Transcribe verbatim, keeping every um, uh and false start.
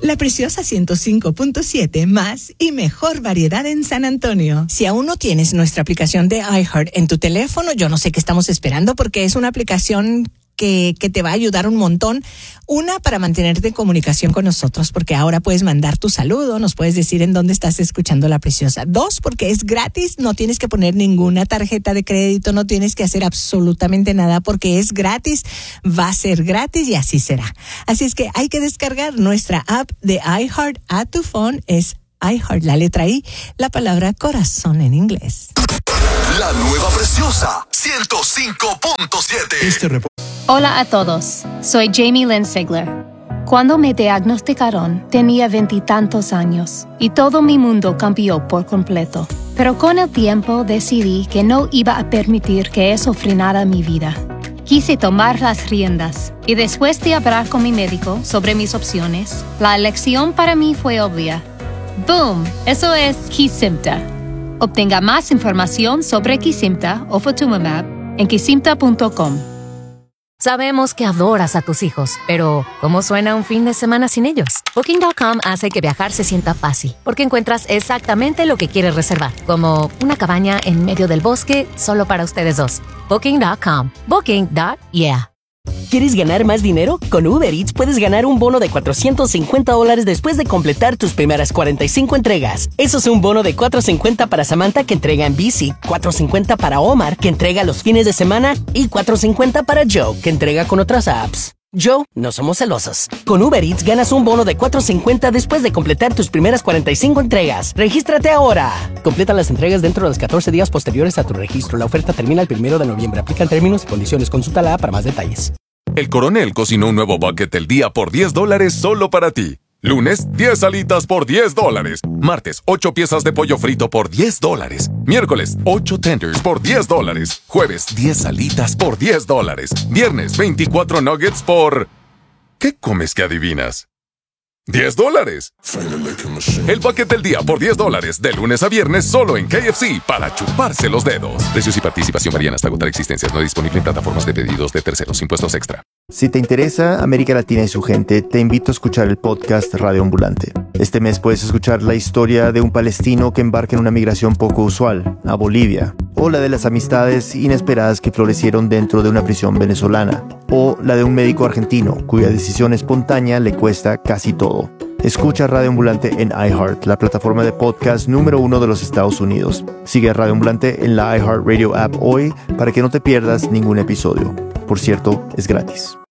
La Preciosa ciento cinco punto siete, más y mejor variedad en San Antonio. Si aún no tienes nuestra aplicación de iHeart en tu teléfono, yo no sé qué estamos esperando, porque es una aplicación que, que te va a ayudar un montón. Una, para mantenerte en comunicación con nosotros, porque ahora puedes mandar tu saludo, nos puedes decir en dónde estás escuchando La Preciosa. Dos, porque es gratis, no tienes que poner ninguna tarjeta de crédito, no tienes que hacer absolutamente nada, porque es gratis, va a ser gratis y así será. Así es que hay que descargar nuestra app de iHeart a tu phone. Es iHeart, la letra I, la palabra corazón en inglés. La nueva Preciosa ciento cinco punto siete. Este rep- Hola a todos, soy Jamie Lynn Sigler. Cuando me diagnosticaron, tenía veintitantos años y todo mi mundo cambió por completo. Pero con el tiempo decidí que no iba a permitir que eso frenara mi vida. Quise tomar las riendas y después de hablar con mi médico sobre mis opciones, la elección para mí fue obvia. ¡Boom! Eso es Kesimpta. Obtenga más información sobre Kesimpta o Ofatumumab en kesimpta punto com. Sabemos que adoras a tus hijos, pero ¿cómo suena un fin de semana sin ellos? Booking punto com hace que viajar se sienta fácil, porque encuentras exactamente lo que quieres reservar, como una cabaña en medio del bosque solo para ustedes dos. Booking punto com. Booking. Yeah. ¿Quieres ganar más dinero? Con Uber Eats puedes ganar un bono de cuatrocientos cincuenta dólares después de completar tus primeras cuarenta y cinco entregas. Eso es un bono de cuatrocientos cincuenta para Samantha, que entrega en bici, cuatrocientos cincuenta para Omar, que entrega los fines de semana, y cuatrocientos cincuenta para Joe, que entrega con otras apps. Joe, no somos celosos. Con Uber Eats ganas un bono de cuatrocientos cincuenta después de completar tus primeras cuarenta y cinco entregas. ¡Regístrate ahora! Completa las entregas dentro de los catorce días posteriores a tu registro. La oferta termina el primero de noviembre. Aplican términos y condiciones. Consulta la app para más detalles. El Coronel cocinó un nuevo bucket del día por diez dólares solo para ti. Lunes, diez alitas por diez dólares. Martes, ocho piezas de pollo frito por diez dólares. Miércoles, ocho tenders por diez dólares. Jueves, diez alitas por diez dólares. Viernes, veinticuatro nuggets por... ¿Qué comes que adivinas? ¡diez dólares! El bucket del día por diez dólares, de lunes a viernes, solo en K F C, para chuparse los dedos. Precios y participación varían hasta agotar existencias. No disponible en plataformas de pedidos de terceros. Impuestos extra. Si te interesa América Latina y su gente, te invito a escuchar el podcast Radio Ambulante. Este mes puedes escuchar la historia de un palestino que embarca en una migración poco usual, a Bolivia, o la de las amistades inesperadas que florecieron dentro de una prisión venezolana, o la de un médico argentino cuya decisión espontánea le cuesta casi todo. Escucha Radio Ambulante en iHeart, la plataforma de podcast número uno de los Estados Unidos. Sigue a Radio Ambulante en la iHeart Radio app hoy para que no te pierdas ningún episodio. Por cierto, es gratis.